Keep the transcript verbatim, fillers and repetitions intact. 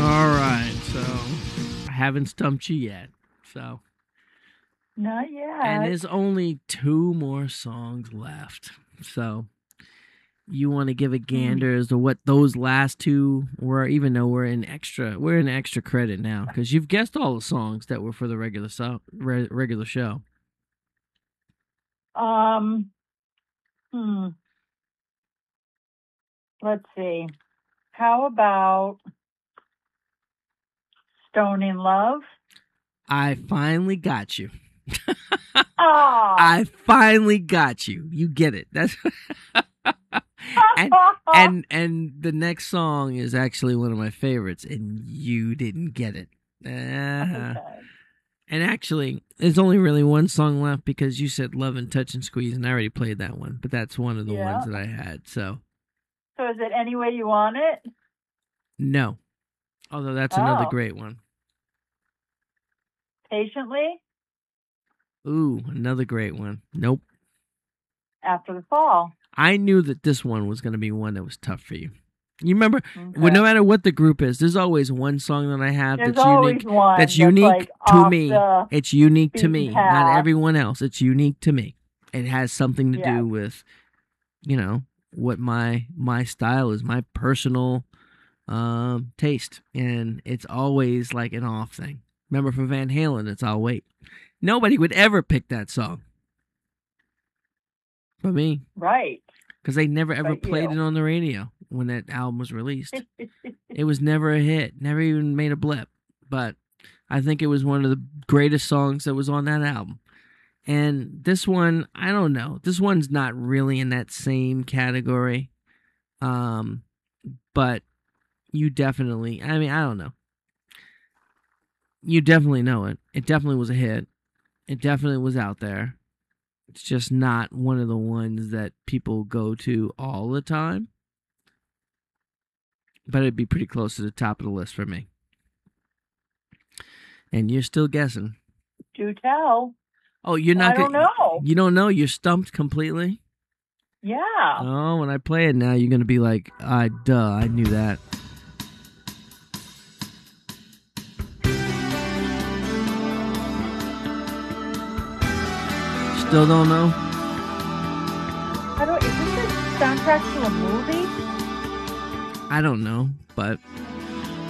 All right, so I haven't stumped you yet. So Not yet. And there's only two more songs left. So you want to give a gander as to what those last two were, even though we're in extra we're in extra credit now because you've guessed all the songs that were for the regular so, re- regular show. Um. Hmm. Let's see. How about Stone in Love? I finally got you. Ah. I finally got you. You get it. That's and and and the next song is actually one of my favorites, and you didn't get it. Uh, Okay. And actually, there's only really one song left because you said Love and Touch and Squeeze, and I already played that one. But that's one of the Yeah. ones that I had. So So is it Any Way You Want It? no, although that's another Oh. great one. Patiently? Ooh, another great one. Nope. After the Fall? I knew that this one was going to be one that was tough for you. You remember, Okay. well, no matter what the group is, there's always one song that I have There's that's always unique. one That's that's unique like to off me. the It's unique to beaten me, path. not everyone else. It's unique to me. It has something to Yeah. do with, you know, what my my style is, my personal um, taste, and it's always like an off thing. Remember for Van Halen, it's I'll Wait. Nobody would ever pick that song, but me. Right. Because they never ever But played you. it on the radio when that album was released. It was never a hit, never even made a blip. But I think it was one of the greatest songs that was on that album. And this one, I don't know. This one's not really in that same category. Um, but you definitely, I mean, I don't know. You definitely know it. It definitely was a hit. It definitely was out there. It's just not one of the ones that people go to all the time. But it'd be pretty close to the top of the list for me. And you're still guessing. Do tell. Oh, you're not I don't gonna, know. You don't know? You're stumped completely? Yeah. Oh, when I play it now, you're going to be like, ah, duh, I knew that. Still don't know? I don't. Is this a soundtrack to a movie? I don't know, but